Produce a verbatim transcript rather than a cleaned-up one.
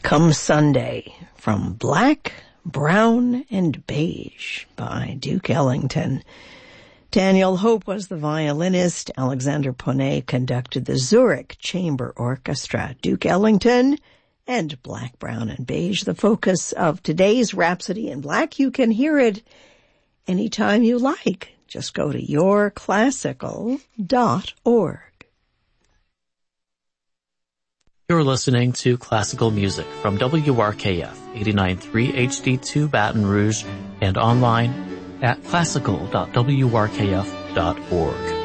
Come Sunday from Black, Brown, and Beige by Duke Ellington. Daniel Hope was the violinist. Alexander Ponet conducted the Zurich Chamber Orchestra. Duke Ellington and Black, Brown, and Beige, the focus of today's Rhapsody in Black. You can hear it anytime you like. Just go to your classical dot org. You're listening to classical music from W R K F eighty-nine point three H D two Baton Rouge and online at classical dot w r k f dot org.